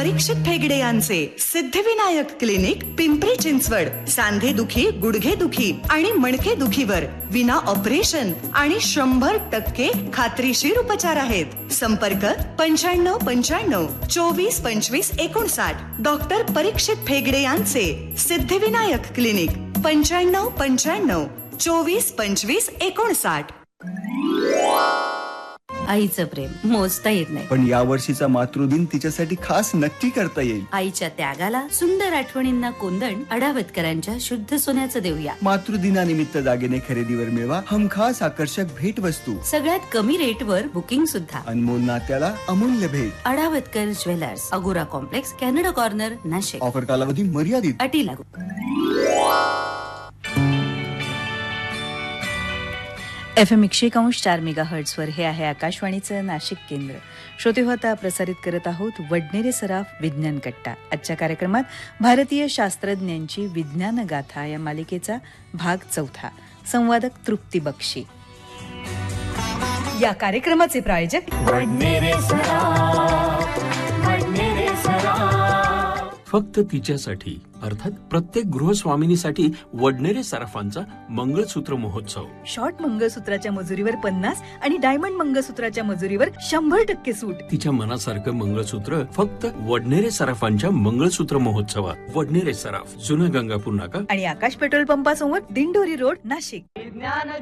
परीक्षित फेगडे यांचे सिद्धिविनायक क्लिनिक, पिंपरी चिंचवड. सांधेदुखी, गुडघेदुखी आणि मणकेदुखीवर विना ऑपरेशन आणि 100% खात्रीशीर उपचार आहेत. संपर्क 9595 24 25 59. डॉक्टर परीक्षित फेगडे यांचे सिद्धिविनायक क्लिनिक, 9595 24 25 59. आईचं प्रेम मोजता येत नाही, पण या वर्षीचा मातृदिन तिच्यासाठी खास नक्की करता येईल. आईच्या त्यागाला, सुंदर आठवणींना कोंदण अडावतकरांच्या शुद्ध सोन्याचं देऊया. मातृदिनानिमित्त दागिने खरेदीवर मिळवा हमखास आकर्षक भेटवस्तू. सगळ्यात कमी रेटवर बुकिंग सुद्धा. अनमोल नात्याला अमूल्य भेट. अडावतकर ज्वेलर्स, अगोरा complex, Canada corner, Nashik. Offer कालावधी मर्यादित. अटी लागू. FM 101.4 मेगाहर्ट्झवर हे आहे आकाशवाणीचं नाशिक केंद्र. श्रोते हो, आता प्रसारित करत आहोत वडनेरे सराफ विज्ञान कट्टा. आजच्या कार्यक्रमात भारतीय शास्त्रज्ञांची विज्ञान गाथा या मालिकेचा भाग 4. संवादक तृप्ती बक्षी. या कार्यक्रमाचे प्रायोजक वडनेरे सराफ, वडनेरे सराफ. फक्त तिच्यासाठी अर्थात प्रत्येक गृहस्वामिनीसाठी वडनेरे सराफांचा मंगळसूत्र महोत्सव. शॉर्ट मंगळसूत्राच्या मजुरीवर 50 आणि डायमंड मंगळसूत्राच्या मजुरीवर 100% सूट. तिच्या मनासारखं मंगळसूत्र फक्त वडनेरे सराफांच्या मंगळसूत्र महोत्सवात. वडनेरे सराफ, जुना गंगापूर नाका आणि आकाश पेट्रोल पंपासमोर, दिंडोरी रोड, नाशिक. विज्ञान